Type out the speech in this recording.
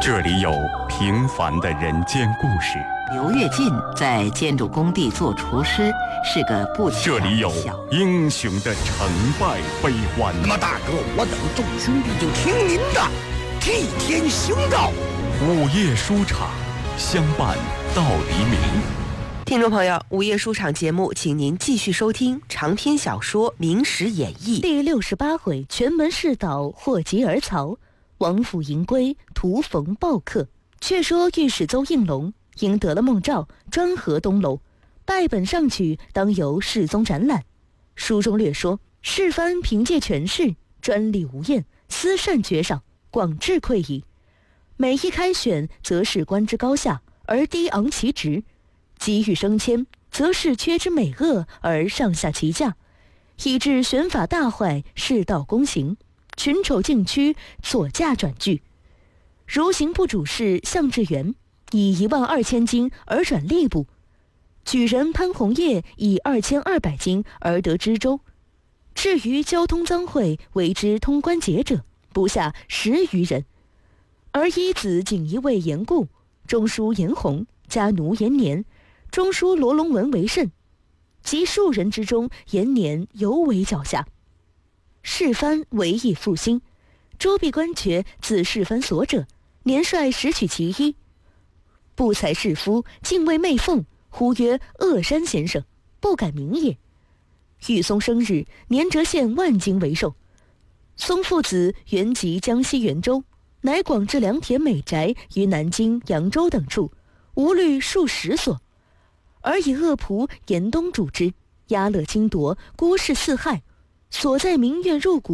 这里有平凡的人间故事， 刘跃进在建筑工地做厨师，是个不起眼的小。 这里有英雄的成败悲欢。 那么大哥，我等众兄弟就听您的，替天行道。 午夜书场，相伴到黎明。 听众朋友，午夜书场节目，请您继续收听长篇小说《明史演义》 第68回：全门士倒，祸及而曹；王府迎归，徒逢暴客。却说御史邹应龙赢得了孟诏，专合东楼，拜本上去，当由世宗展览。书中略说，世蕃凭借权势，专利无厌，私善绝赏，广智溃矣。每一开选，则是官之高下而低昂其职；给予升迁，则是缺之美恶而上下其价，以致选法大坏，世道公行，群丑竞趋，左驾转据。如刑部主事项志远以12000金而转吏部，举人潘洪业以2200金而得知州。至于交通赃贿为之通关节者，不下10余人。而一子仅一位严固，中书严宏，家奴严年，中书罗龙文为甚，及数人之中，严年尤为脚下。世蕃为义复兴，捉弊官爵自世蕃所者，年率拾取其一。不才士夫，敬畏媚凤，呼曰鄂山先生，不敢名也。玉松生日，年折县万金为寿。松父子原籍江西袁州，乃广置良田美宅于南京、扬州等处，无虑数10所，而以恶仆严冬主之，压勒侵夺，孤事四害，所在民怨入骨。